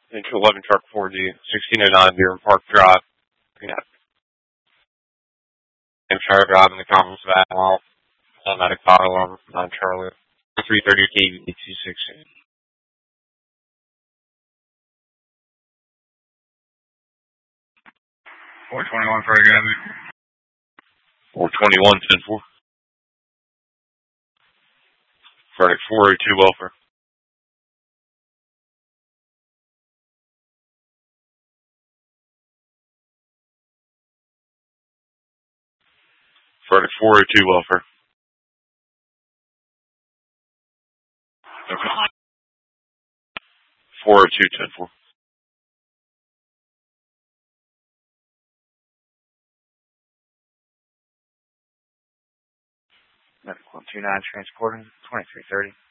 into 11 Truck 4G, 1609 Deer Park Drive. Yeah. Hampshire Drive in the Commons Valley. Automatic fire alarm, 9 Charlie. 330 KV 260. 421 for you guys. 421, 10-4. Verdict 402 welfare. Verdict 402 welfare. Okay. 402, 10-4. Medical 29 transporting 2330.